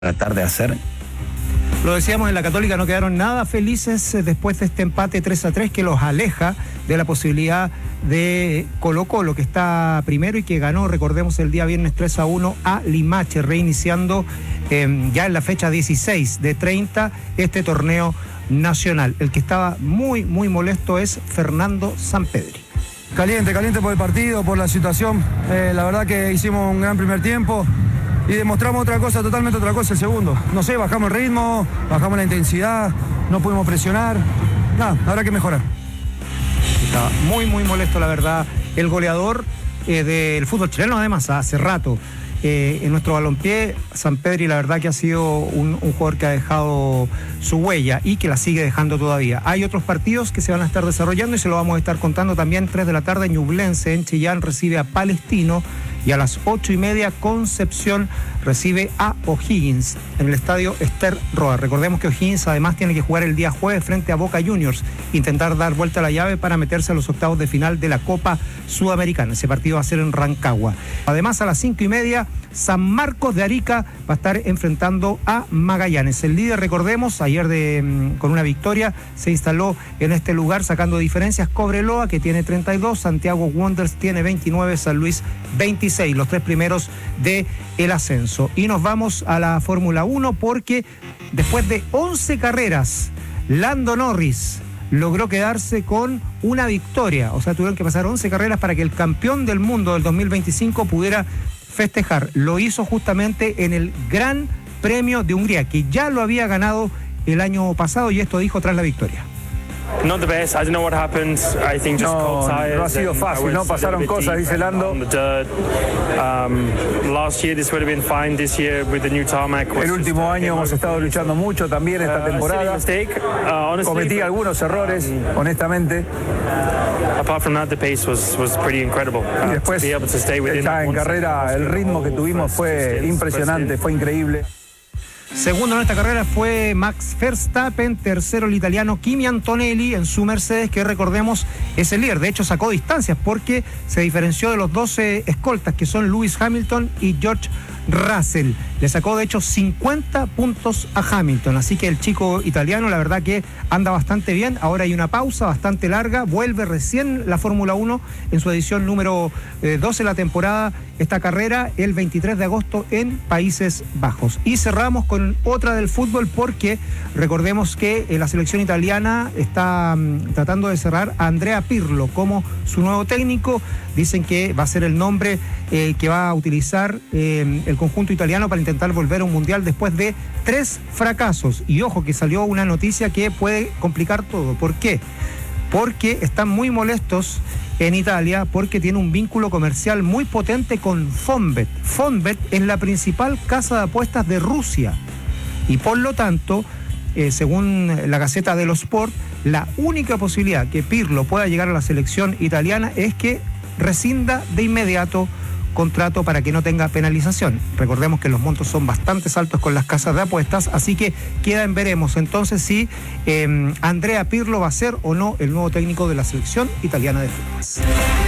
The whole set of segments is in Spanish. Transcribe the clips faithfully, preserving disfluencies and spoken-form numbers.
tratar de hacer. Lo decíamos, en la Católica no quedaron nada felices después de este empate tres a tres que los aleja de la posibilidad de Colo Colo, que está primero y que ganó, recordemos, el día viernes tres a uno a Limache, reiniciando eh, ya en la fecha dieciséis de treinta este torneo nacional. El que estaba muy, muy molesto es Fernando Sampedri. Caliente, caliente por el partido, por la situación. Eh, la verdad que hicimos un gran primer tiempo y demostramos otra cosa, totalmente otra cosa el segundo. No sé, bajamos el ritmo, bajamos la intensidad, no pudimos presionar. Nada, habrá que mejorar. Estaba muy, muy molesto, la verdad, el goleador eh, del fútbol chileno, además, hace rato. Eh, en nuestro balompié, Sampedri, la verdad que ha sido un, un jugador que ha dejado su huella y que la sigue dejando todavía. Hay otros partidos que se van a estar desarrollando y se lo vamos a estar contando también. tres de la tarde, Ñublense en Chillán recibe a Palestino, y a las ocho y media Concepción recibe a O'Higgins en el estadio Ester Roa. Recordemos que O'Higgins además tiene que jugar el día jueves frente a Boca Juniors, intentar dar vuelta a la llave para meterse a los octavos de final de la Copa Sudamericana. Ese partido va a ser en Rancagua. Además, a las cinco y media, San Marcos de Arica va a estar enfrentando a Magallanes. El líder, recordemos, ayer de, con una victoria se instaló en este lugar sacando diferencias. Cobreloa, que tiene treinta y dos, Santiago Wanderers tiene veintinueve, San Luis veintiséis, los tres primeros de el ascenso. Y nos vamos a la Fórmula uno porque después de once carreras, Lando Norris logró quedarse con una victoria. O sea, tuvieron que pasar once carreras para que el campeón del mundo del dos mil veinticinco pudiera festejar. Lo hizo justamente en el Gran Premio de Hungría, que ya lo había ganado el año pasado, y esto dijo tras la victoria. Not the best. I don't know what happened. I think just No, cold tires. no ha sido fácil, ¿no? Pasaron cosas, dice Lando. On the dirt. Um, last year this would have been fine. This year with the new tarmac. El último año hemos estado luchando mucho también esta temporada. Cometí algunos errores, honestamente. Apart from that, the pace was was pretty incredible. Y después, ya en carrera, el ritmo que tuvimos fue impresionante, fue increíble. Segundo en esta carrera fue Max Verstappen, tercero el italiano Kimi Antonelli en su Mercedes, que recordemos es el líder. De hecho, sacó distancias porque se diferenció de los doce escoltas, que son Lewis Hamilton y George Russell. Le sacó de hecho cincuenta puntos a Hamilton, así que el chico italiano la verdad que anda bastante bien. Ahora hay una pausa bastante larga, vuelve recién la Fórmula uno en su edición número eh, doce de la temporada, esta carrera el veintitrés de agosto en Países Bajos. Y cerramos con otra del fútbol porque recordemos que eh, la selección italiana está um, tratando de cerrar a Andrea Pirlo como su nuevo técnico. Dicen que va a ser el nombre eh, que va a utilizar eh, el conjunto italiano para intentar volver a un mundial después de tres fracasos. Y ojo que salió una noticia que puede complicar todo. ¿Por qué? Porque están muy molestos en Italia porque tiene un vínculo comercial muy potente con Fonbet. Fonbet es la principal casa de apuestas de Rusia y por lo tanto, eh, según la Gaceta dello Sport, la única posibilidad que Pirlo pueda llegar a la selección italiana es que rescinda de inmediato contrato para que no tenga penalización. Recordemos que los montos son bastante altos con las casas de apuestas, así que queda en veremos entonces si eh, Andrea Pirlo va a ser o no el nuevo técnico de la selección italiana de fútbol.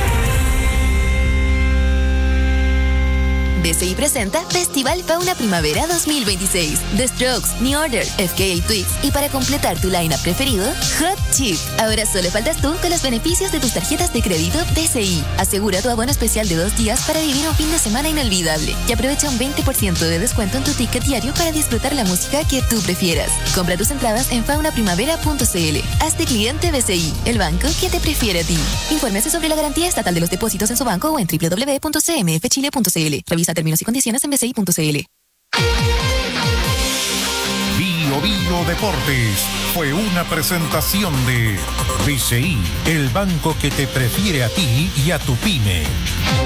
D C I presenta Festival Fauna Primavera dos mil veintiséis. The Strokes, New Order, F K A Twigs y para completar tu line-up preferido, Hot Chip. Ahora solo faltas tú con los beneficios de tus tarjetas de crédito D C I. Asegura tu abono especial de dos días para vivir un fin de semana inolvidable y aprovecha un veinte por ciento de descuento en tu ticket diario para disfrutar la música que tú prefieras. Compra tus entradas en fauna primavera punto c l. Hazte cliente B C I, el banco que te prefiere a ti. Infórmese sobre la garantía estatal de los depósitos en su banco o en doble u doble u doble u punto c m f chile punto c l. Revisa términos y condiciones en b c i punto c l. Bio Bio Deportes fue una presentación de B C I, el banco que te prefiere a ti y a tu pyme.